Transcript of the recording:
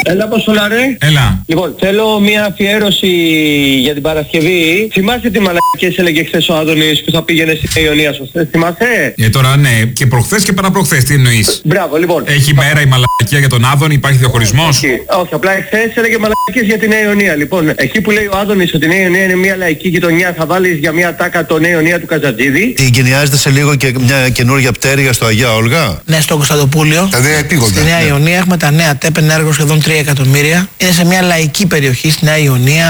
Έλα, Αποστολάρε. Έλα. Λοιπόν, θέλω μια αφιέρωση για την Παρασκευή. Θυμάσαι τι μαλακές έλεγε χθες ο Άδωνης που θα πήγαινε στην Ιωνία, σωστά? Θυμάσαι? Τώρα ναι, και προχθές και παραπροχθές, τι εννοείς? Μπράβο, λοιπόν. Έχει μέρα η μαλακία για τον Άδωνη, υπάρχει διαχωρισμός? Όχι, απλά εχθές έλεγε μαλακίες για τη Νέα Ιωνία. Λοιπόν, εκεί που λέει ο Άδωνης ότι η Νέα Ιωνία είναι μια λαϊκή γειτονιά, θα βάλεις για μια τάκα το Νέα Ιωνία του Καζατζίδη. Τι εγκαινιάζεται σε λίγο και μια καινούργια πτέρυγα στο Αγία Όλγα? Ναι, στο Κωνσταντοπούλιο. Στη Νέα Ιωνία έχουμε τα νέα ΤΕΠ, ένα έργο σχεδόν 3 εκατομμύρια. Είναι σε μια λαϊκή περιοχή στη Νέα Ιωνία.